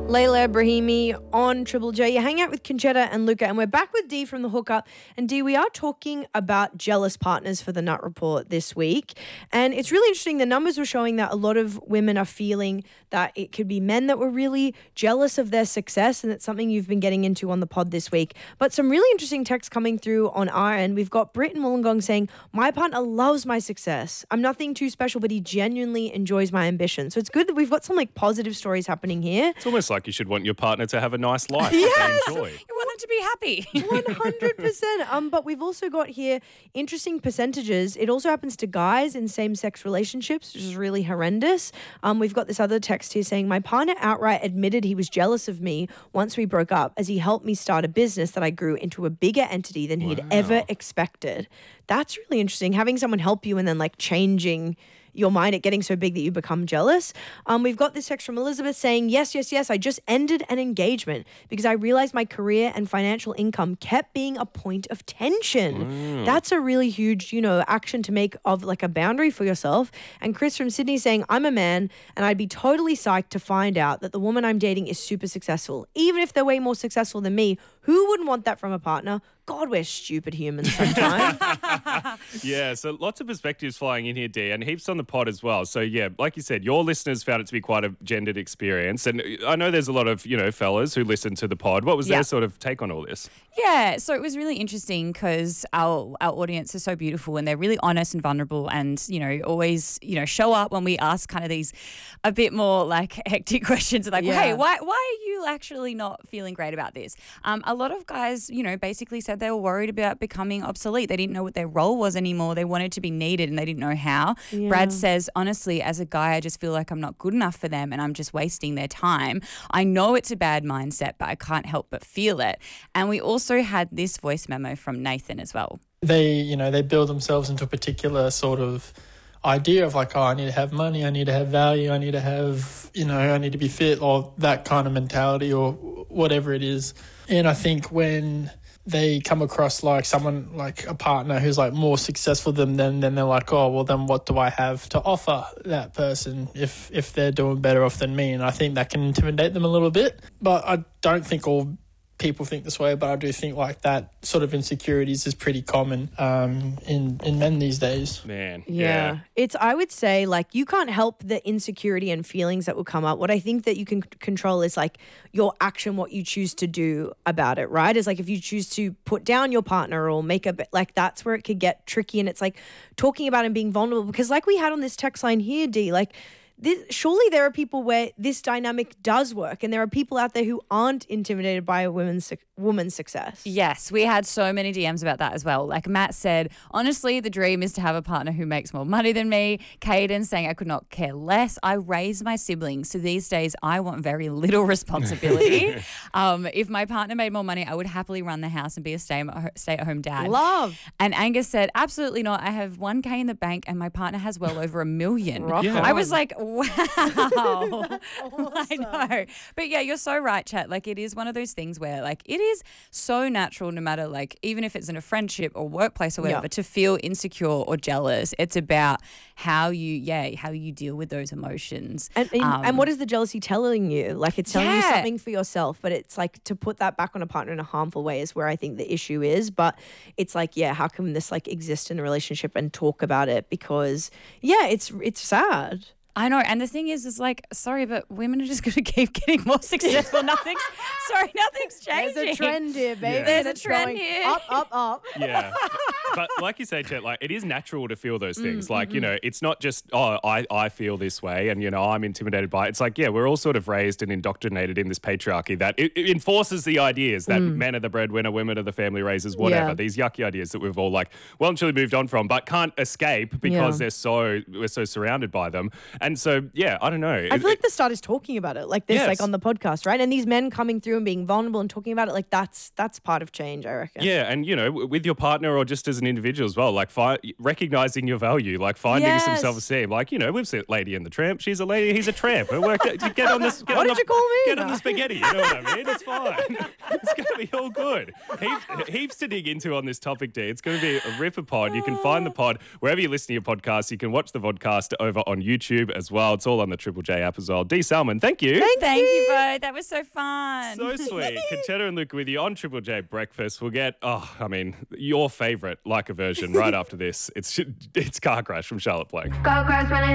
Layla Brahimi on Triple J. You hang out with Conchetta and Luca, and we're back with Dee from The Hookup. And Dee, we are talking about jealous partners for the Nut Report this week. And it's really interesting. The numbers were showing that a lot of women are feeling that it could be men that were really jealous of their success, and it's something you've been getting into on the pod this week. But some really interesting texts coming through on our end. We've got Britt and Wollongong saying, my partner loves my success. I'm nothing too special, but he genuinely enjoys my ambition. So it's good that we've got some positive stories happening here. It's almost like you should want your partner to have a nice life Yes. that they enjoy. You want them to be happy. 100%. But we've also got here interesting percentages. It also happens to guys in same-sex relationships, which is really horrendous. We've got this other text here saying, my partner outright admitted he was jealous of me once we broke up, as he helped me start a business that I grew into a bigger entity than he'd ever expected. That's really interesting. Having someone help you and then changing your mind at getting so big that you become jealous. We've got this text from Elizabeth saying, yes, I just ended an engagement because I realized my career and financial income kept being a point of tension. That's a really huge, action to make of a boundary for yourself. And Chris from Sydney saying, I'm a man and I'd be totally psyched to find out that the woman I'm dating is super successful. Even if they're way more successful than me, who wouldn't want that from a partner? God, we're stupid humans sometimes. Yeah, so lots of perspectives flying in here, Dee, and heaps on the pod as well. So, yeah, like you said, your listeners found it to be quite a gendered experience. And I know there's a lot of, fellas who listen to the pod. What was their sort of take on all this? Yeah, so it was really interesting because our audience is so beautiful and they're really honest and vulnerable and, always, show up when we ask kind of these a bit more hectic questions hey, why are you actually not feeling great about this? A lot of guys, basically said they were worried about becoming obsolete. They didn't know what their role was anymore. They wanted to be needed and they didn't know how. Yeah. Brad says, honestly, as a guy, I just feel like I'm not good enough for them and I'm just wasting their time. I know it's a bad mindset, but I can't help but feel it. And we also had this voice memo from Nathan as well. They build themselves into a particular sort of idea of I need to have money, I need to have value, I need to have, I need to be fit, or that kind of mentality or whatever it is. And I think when they come across someone a partner who's more successful than them, then they're oh, well, then what do I have to offer that person if they're doing better off than me? And I think that can intimidate them a little bit. But I don't think all people think this way, but I do think that sort of insecurities is pretty common in men these days. Man, yeah. I would say you can't help the insecurity and feelings that will come up. What I think that you can control is your action, what you choose to do about it, right? Is if you choose to put down your partner or make a bit that's where it could get tricky. And it's talking about and being vulnerable, because we had on this text line here, Dee, surely there are people where this dynamic does work, and there are people out there who aren't intimidated by a woman's success. Yes, we had so many DMs about that as well. Matt said, honestly, the dream is to have a partner who makes more money than me. Caden saying, I could not care less. I raise my siblings, so these days I want very little responsibility. If my partner made more money, I would happily run the house and be a stay-at-home dad. Love. And Angus said, absolutely not. I have 1K in the bank and my partner has well over $1 million. Yeah. I was wow. Awesome. I know. But yeah, you're so right, Chat. It is one of those things where it is so natural, no matter even if it's in a friendship or workplace or whatever, to feel insecure or jealous. It's about how you deal with those emotions. And what is the jealousy telling you? It's telling you something for yourself, but it's to put that back on a partner in a harmful way is where I think the issue is. But it's how can this exist in a relationship and talk about it? Because it's sad. I know, and the thing is sorry, but women are just going to keep getting more successful. Nothing's changing. There's a trend here, baby. Yeah. There's a trend here. Up. Yeah. But like you say, Chet, it is natural to feel those things. It's not just, I feel this way and, I'm intimidated by it. It's we're all sort of raised and indoctrinated in this patriarchy that it enforces the ideas that men are the breadwinner, women are the family raisers, whatever. Yeah. These yucky ideas that we've all well and truly moved on from, but can't escape because we're so surrounded by them. And so, I don't know. I feel the start is talking about it this, on the podcast, right? And these men coming through and being vulnerable and talking about it, that's part of change, I reckon. Yeah, and, with your partner or just as an individual as well, recognizing your value, finding some self-esteem. We've seen Lady and the Tramp. She's a lady, he's a tramp. Get on this. What did you call me? Get on the spaghetti, you know what I mean? It's fine. It's going to be all good. Heaps to dig into on this topic, D. It's going to be a ripper pod. You can find the pod wherever you listen to your podcast. You can watch the vodcast over on YouTube as well. It's all on the Triple J app as well. D. Salmon, thank you. Thank you both. That was so fun. So sweet. Conchetta and Luke with you on Triple J Breakfast. We'll get, your favourite, like a version right after this. It's Car Crash from Charlotte Blake. Car crash when I